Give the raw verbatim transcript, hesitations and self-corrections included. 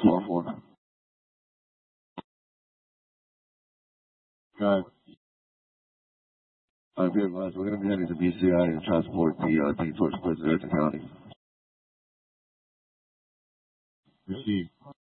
four four. Right. I'm here, guys. We're going to be heading to B C I and transport the uh, thing towards President County. Received.